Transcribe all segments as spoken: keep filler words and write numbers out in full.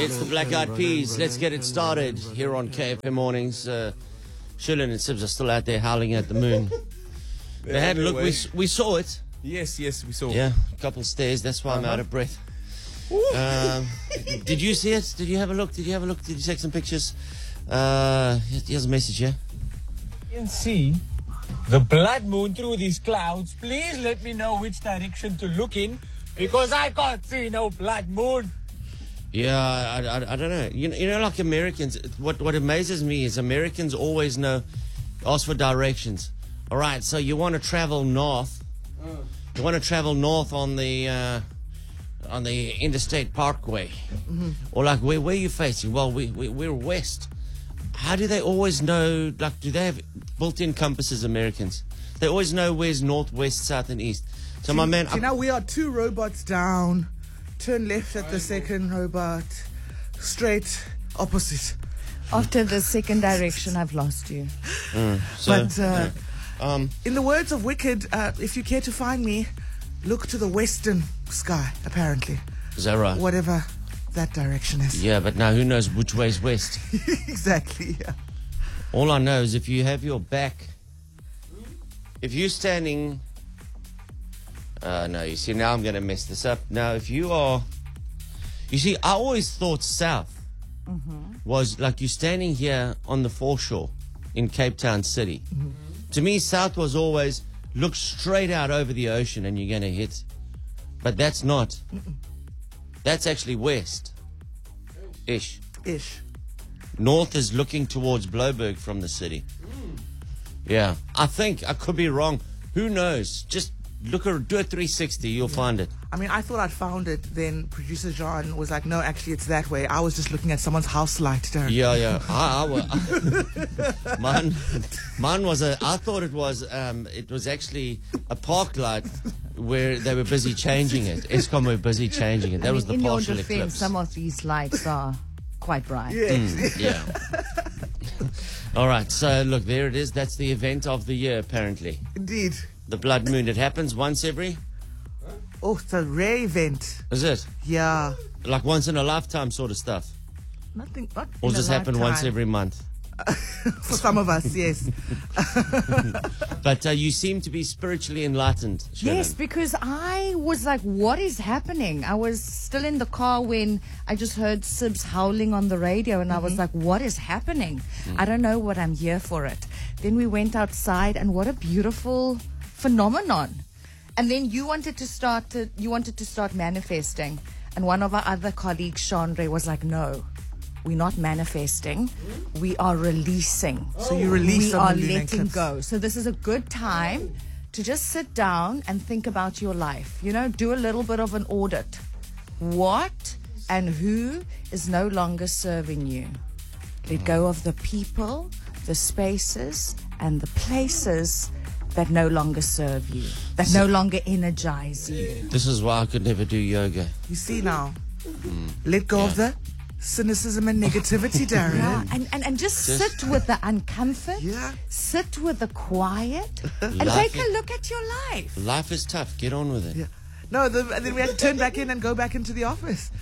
It's the Black Eyed Peas. Let's get it started here on K F M Mornings. Uh, Shilin and Sibs are still out there howling at the moon. They had a look. We, we saw it. Yes, yes, we saw it. Yeah, a couple stairs. That's why I'm Uh-huh. out of breath. Um, did you see it? Did you have a look? Did you have a look? Did you take some pictures? Uh, here's a message here. You can see the blood moon through these clouds. Please let me know which direction to look in, because I can't see no blood moon. Yeah, I, I, I don't know. You know, you know, like Americans, what, what amazes me is Americans always know, ask for directions. All right, so you want to travel north. You want to travel north on the uh, on the Interstate Parkway. Mm-hmm. Or like, where, where are you facing? Well, we, we, we're west. How do they always know, like, do they have built-in compasses, Americans? They always know where's north, west, south, and east. So, do, my man... Do you know, we are two robots down. Turn left at the second robot. Straight opposite. After the second direction, I've lost you. Mm, so, but uh, yeah. um, in the words of Wicked, uh, if you care to find me, look to the western sky, apparently. Is that right? Whatever that direction is. Yeah, but now who knows which way is west? Exactly, yeah. All I know is if you have your back... If you're standing... Uh, no, you see, now I'm going to mess this up. Now, if you are... You see, I always thought south mm-hmm. was like you're standing here on the foreshore in Cape Town City. Mm-hmm. To me, south was always look straight out over the ocean and you're going to hit. But that's not. Mm-mm. That's actually west. Ish. Ish. North is looking towards Bloberg from the city. Mm. Yeah. I think, I could be wrong. Who knows? Just... Look or do a three sixty, you'll yeah. find it. I mean, I thought I'd found it. Then producer John was like, no, actually, it's that way. I was just looking at someone's house light, Darren. Yeah, yeah. I, I, I, mine, mine was a, I thought it was, um, it was actually a park light where they were busy changing it. Eskom were busy changing it. That I mean, was the in partial your defense, eclipse. Some of these lights are quite bright. Yes. Mm, yeah. All right. So, look, there it is. That's the event of the year, apparently. Indeed. The blood moon. It happens once every... Oh, it's a rare event. Is it? Yeah. Like once in a lifetime sort of stuff? Nothing. Not or just happen once every month? For some of us, yes. But uh, you seem to be spiritually enlightened, Shannon. Yes, because I was like, what is happening? I was still in the car when I just heard Sibs howling on the radio, and mm-hmm. I was like, what is happening? Mm. I don't know, what I'm here for it. Then we went outside, and what a beautiful phenomenon. And then you wanted to start to, you wanted to start manifesting, and one of our other colleagues, Chandra, was like, no, we're not manifesting, we are releasing. So you release we on are the lunar letting eclipse. go. So this is a good time to just sit down and think about your life. You know, do a little bit of an audit. What and who is no longer serving you? Let go of the people, the spaces, and the places that no longer serve you, that no longer energize you. This is why I could never do yoga. You see now, mm. let go yeah. of the cynicism and negativity, Darren. Yeah, and, and, and just, just sit with the uncomfort, yeah. sit with the quiet, and take a look at your life. Life is tough. Get on with it. Yeah. No, the, and then we had to turn back in and go back into the office.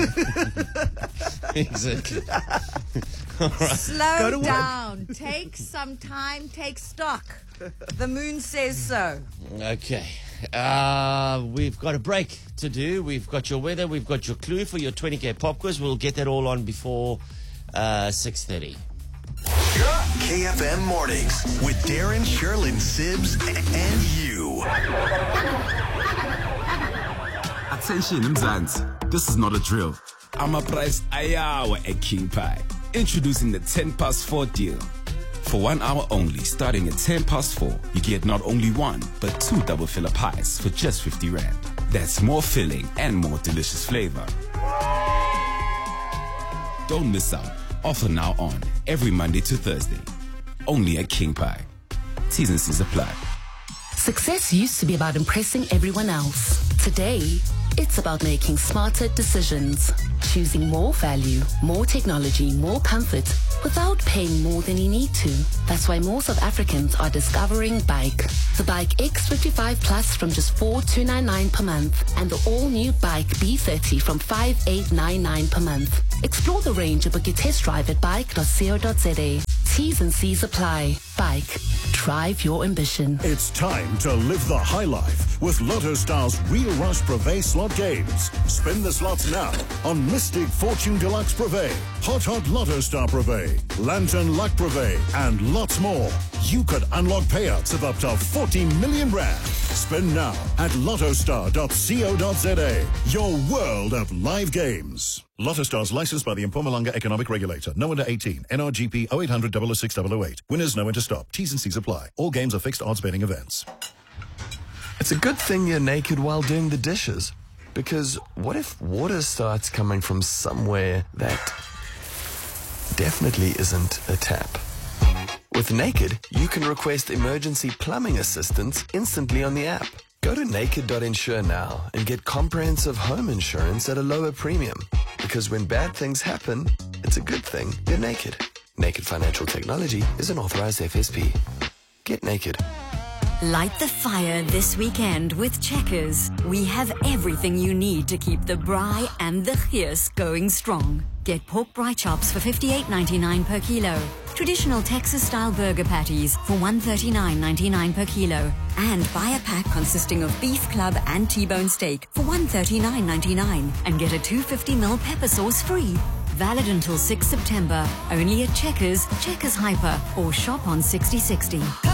Exactly. Right. Slow down. Take some time. Take stock. The moon says so. Okay. Uh, we've got a break to do. We've got your weather. We've got your clue for your twenty K pop quiz. We'll get that all on before uh, six thirty. K F M Mornings with Darren, Sherlyn, Sibs, and you. Attention, Mzansi. This is not a drill. I'm a price ayawa at King Pie. Introducing the ten past four deal. For one hour only, starting at ten past four, you get not only one, but two double filler pies for just fifty rand. That's more filling and more delicious flavor. Don't miss out. Offer now on every Monday to Thursday. Only at King Pie. T's and C's apply. Success used to be about impressing everyone else. Today, It's about making smarter decisions, choosing more value, more technology, more comfort, without paying more than you need to. That's why more South Africans are discovering Bike. The Bike X fifty-five Plus from just four thousand two hundred ninety-nine per month, and the all-new Bike B thirty from five thousand eight hundred ninety-nine per month. Explore the range and book your test drive at bike dot co dot za. T's and C's apply. Bike. Drive your ambition. It's time to live the high life with Lotto Star's Real Rush Privé slot games. Spin the slots now on Mystic Fortune Deluxe Privé, Hot Hot Lotto Star Privé, Lantern Luck Privé, and lots more. You could unlock payouts of up to forty million rand. Spin now at lotto star dot co dot za. Your world of live games. Lotto Stars licensed by the Mpumalanga Economic Regulator. No under eighteen. N R G P oh eight hundred, oh oh six, oh oh eight. Winners know when to stop. T's and C's apply. All games are fixed odds betting events. It's a good thing you're naked while doing the dishes. Because what if water starts coming from somewhere that definitely isn't a tap? With Naked, you can request emergency plumbing assistance instantly on the app. Go to naked dot insure now and get comprehensive home insurance at a lower premium. Because when bad things happen, it's a good thing you're naked. Naked Financial Technology is an authorized F S P. Get naked. Light the fire this weekend with Checkers. We have everything you need to keep the braai and the geus going strong. Get pork braai chops for fifty-eight ninety-nine per kilo. Traditional Texas-style burger patties for one thirty-nine ninety-nine per kilo. And buy a pack consisting of beef club and T-bone steak for one thirty-nine ninety-nine. And get a two hundred fifty milliliter pepper sauce free. Valid until sixth September. Only at Checkers, Checkers Hyper, or shop on sixty sixty.